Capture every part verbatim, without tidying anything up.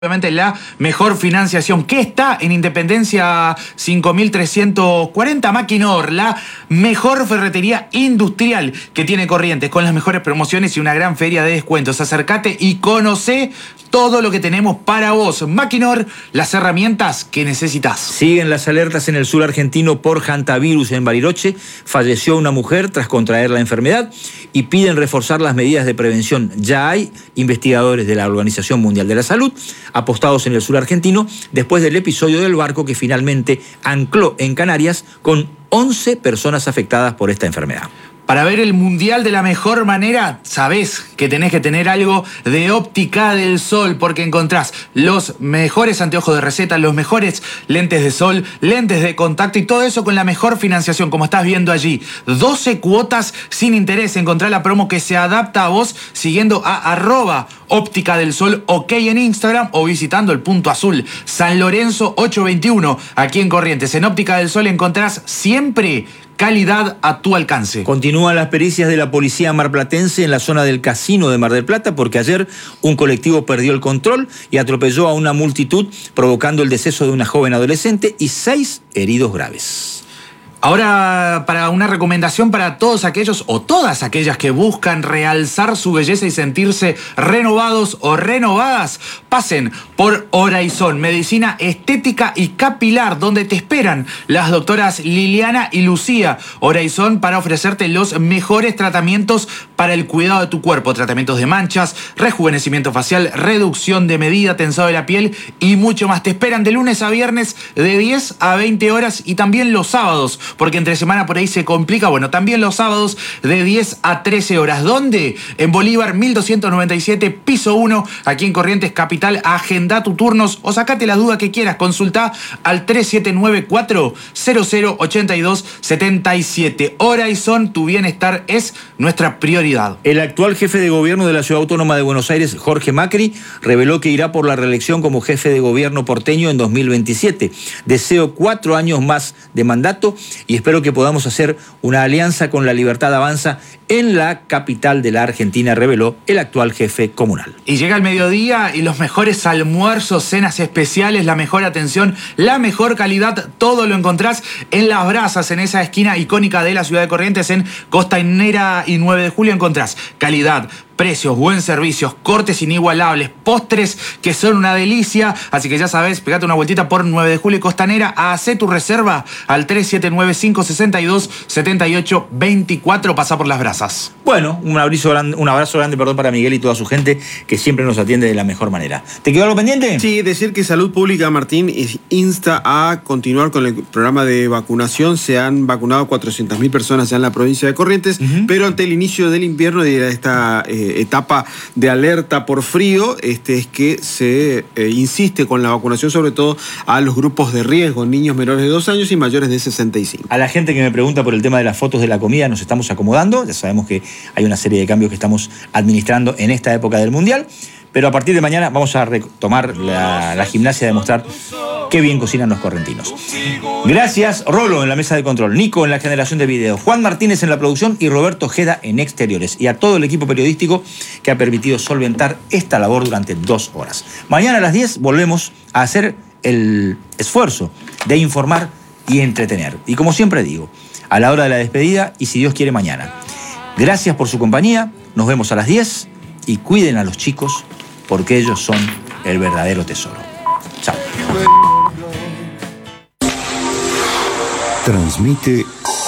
Obviamente la mejor financiación que está en Independencia cinco mil trescientos cuarenta. Maquinor, la mejor ferretería industrial que tiene Corrientes, con las mejores promociones y una gran feria de descuentos. Acércate y conoce todo lo que tenemos para vos. Maquinor, las herramientas que necesitas. Siguen las alertas en el sur argentino por hantavirus en Bariloche. Falleció una mujer tras contraer la enfermedad y piden reforzar las medidas de prevención. Ya hay investigadores de la Organización Mundial de la Salud apostados en el sur argentino después del episodio del barco que finalmente ancló en Canarias con once personas afectadas por esta enfermedad. Para ver el Mundial de la mejor manera, sabés que tenés que tener algo de Óptica del Sol, porque encontrás los mejores anteojos de receta, los mejores lentes de sol, lentes de contacto y todo eso con la mejor financiación, como estás viendo allí. doce cuotas sin interés. Encontrá la promo que se adapta a vos siguiendo a arroba Óptica del Sol OK en Instagram o visitando el Punto Azul San Lorenzo ochocientos veintiuno aquí en Corrientes. En Óptica del Sol encontrás siempre calidad a tu alcance. Continúan las pericias de la policía marplatense en la zona del casino de Mar del Plata porque ayer un colectivo perdió el control y atropelló a una multitud provocando el deceso de una joven adolescente y seis heridos graves. Ahora, para una recomendación para todos aquellos o todas aquellas que buscan realzar su belleza y sentirse renovados o renovadas, pasen por Horizon, medicina estética y capilar, donde te esperan las doctoras Liliana y Lucía. Horizon para ofrecerte los mejores tratamientos para el cuidado de tu cuerpo, tratamientos de manchas, rejuvenecimiento facial, reducción de medida, tensado de la piel y mucho más. Te esperan de lunes a viernes de diez a veinte horas y también los sábados, porque entre semana por ahí se complica. Bueno, también los sábados de diez a trece horas. ¿Dónde? En Bolívar mil doscientos noventa y siete, piso uno, aquí en Corrientes Capital. Agenda tus turnos o sacate las dudas que quieras. Consulta al tres siete nueve cuatro cero cero ocho dos siete siete. Horizon, tu bienestar es nuestra prioridad. El actual jefe de gobierno de la Ciudad Autónoma de Buenos Aires, Jorge Macri, reveló que irá por la reelección como jefe de gobierno porteño en dos mil veintisiete. Deseo cuatro años más de mandato y espero que podamos hacer una alianza con La Libertad Avanza en la capital de la Argentina, reveló el actual jefe comunal. Y llega el mediodía y los mejores almuerzos, cenas especiales, la mejor atención, la mejor calidad, todo lo encontrás en Las Brasas, en esa esquina icónica de la ciudad de Corrientes, en Costanera y nueve de julio. Encontrás calidad, precios, buen servicio, cortes inigualables, postres que son una delicia. Así que ya sabes, pegate una vueltita por nueve de julio y Costanera. Hacé tu reserva al tres siete nueve cinco seis dos siete ocho dos cuatro. Pasa por Las Brasas. Bueno, un abrazo grande, un abrazo grande perdón, para Miguel y toda su gente que siempre nos atiende de la mejor manera. ¿Te quedó algo pendiente? Sí, decir que Salud Pública, Martín, insta a continuar con el programa de vacunación. Se han vacunado cuatrocientas mil personas ya en la provincia de Corrientes, uh-huh. pero ante el inicio del invierno y de esta eh, etapa de alerta por frío, este, es que se eh, insiste con la vacunación, sobre todo a los grupos de riesgo, niños menores de dos años y mayores de sesenta y cinco. A la gente que me pregunta por el tema de las fotos de la comida, nos estamos acomodando. Ya sabemos que hay una serie de cambios que estamos administrando en esta época del Mundial, pero a partir de mañana vamos a retomar la, la gimnasia de mostrar qué bien cocinan los correntinos. Gracias, Rolo en la mesa de control, Nico en la generación de video, Juan Martínez en la producción y Roberto Ojeda en exteriores. Y a todo el equipo periodístico que ha permitido solventar esta labor durante dos horas. Mañana a las diez volvemos a hacer el esfuerzo de informar y entretener. Y como siempre digo, a la hora de la despedida y si Dios quiere mañana. Gracias por su compañía, nos vemos a las diez y cuiden a los chicos porque ellos son el verdadero tesoro. Chao. Transmite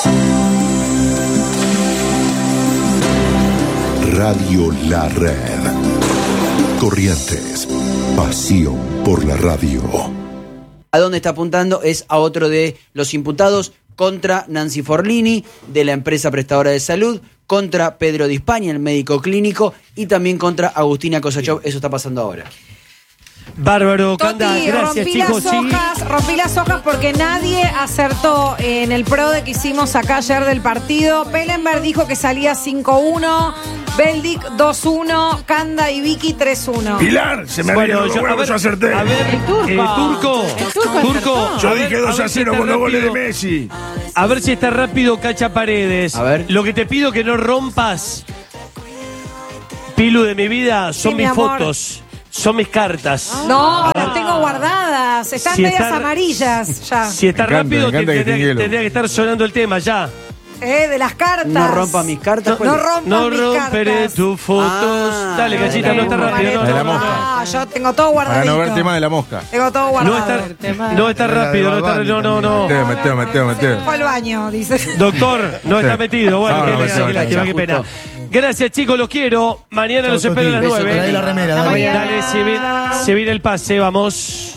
Radio La Red. Corrientes, pasión por la radio. ¿A dónde está apuntando? Es a otro de los imputados contra Nancy Forlini, de la empresa prestadora de salud, contra Pedro Di Spagna, el médico clínico, y también contra Agustina Kosachov. Eso está pasando ahora. Bárbaro, Toti, Canda, gracias rompí chicos. las hojas, sí. rompí las hojas porque nadie acertó en el PRODE que hicimos acá ayer del partido. Pellenberg dijo que salía cinco uno, Beldic dos uno, Canda y Vicky tres uno. Pilar, se me Bueno, abrieron los yo, a huevos, ver, yo acerté. A ver, El turco. eh, turco. El turco acertó. Yo a ver, dije dos a cero con los goles de Messi. A ver si está rápido Cacha Paredes. A ver. Lo que te pido que no rompas, Pilu de mi vida, son Sí, mi mis amor. fotos. Son mis cartas. No, las tengo guardadas. Están Si medias está- amarillas ya. Si está Me encanta, rápido, me encanta te- que tendría, esté hielo. tendría que estar sonando el tema ya. Eh, de las cartas. No rompa mis cartas. ¿cuál No es? rompan No mis romperé cartas. tus fotos. Ah, Dale, cachita, no está la rápido. No, de no, la no, mosca. no. Ah, yo tengo todo Para guardadito. no ver el tema de la mosca. Tengo todo No guardado. está, no está rápido, no está. No, no, no. Meteo, meteo, meteo, meteo. Fue al baño, dice. Doctor, no está Sí. metido. Bueno, No, qué no, pena, no, qué no, lástima, no, qué justo. pena. Gracias, chicos, los quiero. Mañana los espero a las Beso, nueve. Toti. Trae la remera, Hasta dale. mañana. Dale, se viene, se viene el pase, vamos.